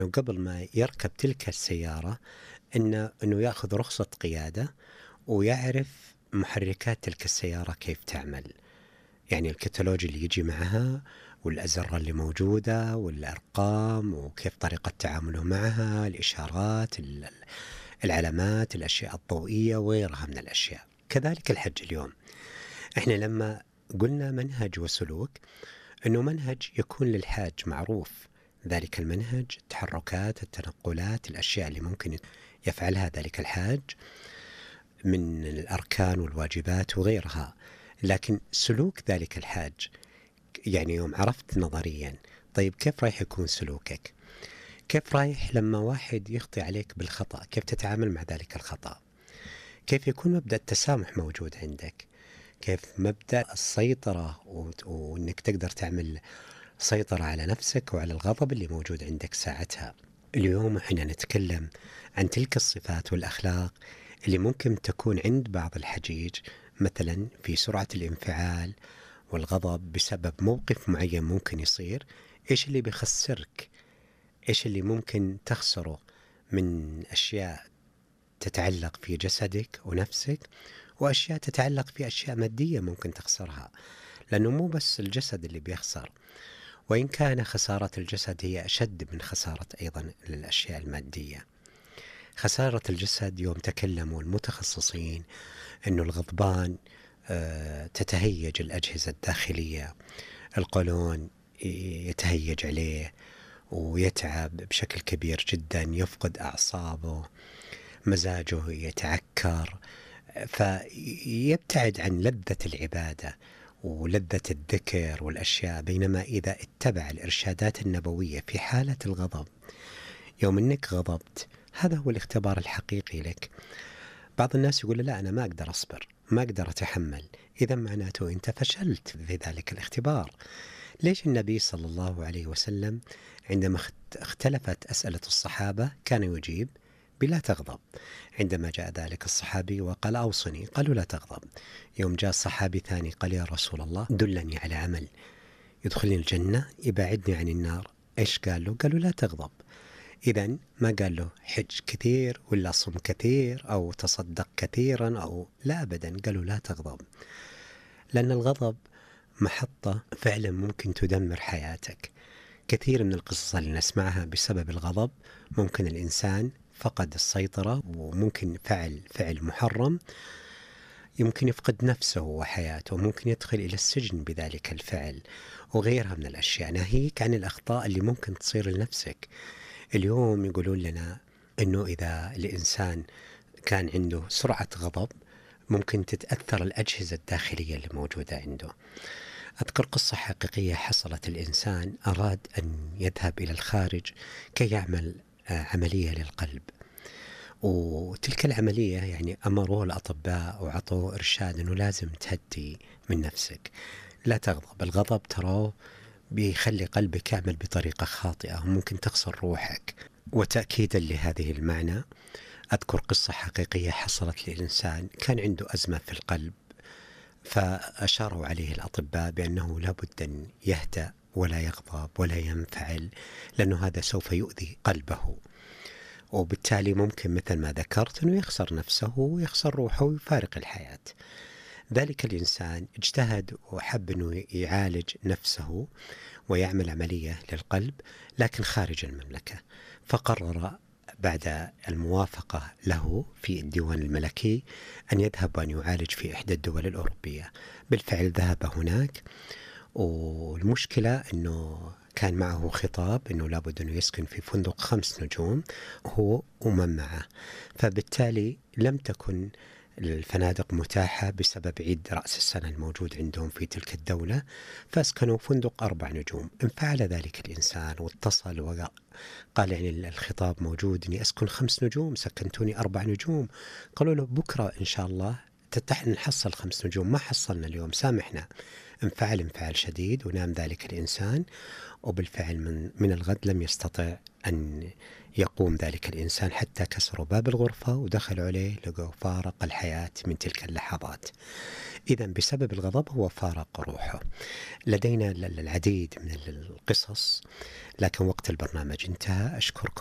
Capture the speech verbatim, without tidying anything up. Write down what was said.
وقبل ما يركب تلك السيارة إنه إنه ياخذ رخصة قيادة ويعرف محركات تلك السيارة كيف تعمل، يعني الكتالوج اللي يجي معها والأزرار اللي موجودة والأرقام وكيف طريقة تعامله معها، الإشارات، ال- العلامات، الأشياء الضوئية وغيرها من الأشياء. كذلك الحج اليوم، إحنا لما قلنا منهج وسلوك، إنه منهج يكون للحاج معروف، ذلك المنهج، التحركات، التنقلات، الأشياء اللي ممكن يفعلها ذلك الحاج من الأركان والواجبات وغيرها. لكن سلوك ذلك الحاج، يعني يوم عرفت نظريا، طيب كيف رايح يكون سلوكك؟ كيف رايح لما واحد يخطي عليك بالخطأ، كيف تتعامل مع ذلك الخطأ؟ كيف يكون مبدأ التسامح موجود عندك؟ كيف مبدأ السيطرة وأنك تقدر تعمل سيطرة على نفسك وعلى الغضب اللي موجود عندك ساعتها؟ اليوم احنا نتكلم عن تلك الصفات والأخلاق اللي ممكن تكون عند بعض الحجيج، مثلا في سرعة الانفعال والغضب بسبب موقف معين ممكن يصير. ايش اللي بيخسرك؟ ايش اللي ممكن تخسره من أشياء تتعلق في جسدك ونفسك، وأشياء تتعلق في أشياء مادية ممكن تخسرها، لأنه مو بس الجسد اللي بيخسر، وإن كان خسارة الجسد هي أشد من خسارة أيضا الأشياء المادية. خسارة الجسد يوم تكلموا المتخصصين أنه الغضبان آه، تتهيج الأجهزة الداخلية، القولون يتهيج عليه ويتعب بشكل كبير جدا، يفقد أعصابه، مزاجه يتعكر، فيبتعد عن لذة العبادة ولذة الذكر والأشياء. بينما إذا اتبع الإرشادات النبوية في حالة الغضب، يوم أنك غضبت، هذا هو الاختبار الحقيقي لك. بعض الناس يقول لا أنا ما أقدر أصبر، ما أقدر أتحمل، إذا معناته أنت فشلت في ذلك الاختبار. ليش النبي صلى الله عليه وسلم عندما اختلفت أسئلة الصحابة كان يجيب بلا تغضب؟ عندما جاء ذلك الصحابي وقال أوصني، قالوا لا تغضب. يوم جاء الصحابي ثاني قال يا رسول الله دلني على عمل يدخلني الجنة يبعدني عن النار، إيش قال له؟ قالوا لا تغضب. إذن ما قال له حج كثير ولا صم كثير أو تصدق كثيرا، أو لا أبدا، قالوا لا تغضب. لأن الغضب محطة فعلا ممكن تدمر حياتك. كثير من القصص اللي نسمعها بسبب الغضب، ممكن الإنسان فقد السيطرة وممكن فعل فعل محرم، يمكن يفقد نفسه وحياته، ممكن يدخل إلى السجن بذلك الفعل وغيرها من الأشياء. ناهيك عن الأخطاء اللي ممكن تصير لنفسك. اليوم يقولون لنا أنه إذا الإنسان كان عنده سرعة غضب ممكن تتأثر الأجهزة الداخلية اللي موجودة عنده. أذكر قصة حقيقية حصلت. الإنسان أراد أن يذهب إلى الخارج كي يعمل عملية للقلب، وتلك العملية يعني أمروه الأطباء وعطوه إرشاد أنه لازم تهدي من نفسك، لا تغضب. الغضب تراه بيخلي قلبك يعمل بطريقة خاطئة وممكن تخسر روحك. وتأكيدا لهذه المعنى أذكر قصة حقيقية حصلت لإنسان كان عنده أزمة في القلب، فأشاروا عليه الأطباء بأنه لابد أن يهدأ ولا يغضب ولا ينفعل، لأنه هذا سوف يؤذي قلبه، وبالتالي ممكن مثل ما ذكرت أنه يخسر نفسه ويخسر روحه ويفارق الحياة. ذلك الإنسان اجتهد وحب أنه يعالج نفسه ويعمل عملية للقلب لكن خارج المملكة، فقرر بعد الموافقة له في الديوان الملكي أن يذهب وأن يعالج في إحدى الدول الأوروبية. بالفعل ذهب هناك، والمشكلة أنه كان معه خطاب أنه لابد أنه يسكن في فندق خمس نجوم هو ومن معه، فبالتالي لم تكن الفنادق متاحة بسبب عيد رأس السنة الموجود عندهم في تلك الدولة، فاسكنوا فندق أربع نجوم. انفعل ذلك الإنسان واتصل وقال يعني الخطاب موجود أني أسكن خمس نجوم، سكنتوني أربع نجوم. قالوا له بكرة إن شاء الله تتح نحصل خمس نجوم، ما حصلنا اليوم، سامحنا. انفعل انفعال شديد ونام ذلك الإنسان، وبالفعل من, من الغد لم يستطع أن يقوم ذلك الإنسان حتى كسروا باب الغرفة ودخلوا عليه لقوا فارق الحياة من تلك اللحظات. إذا بسبب الغضب هو فارق روحه. لدينا العديد من القصص، لكن وقت البرنامج انتهى. أشكركم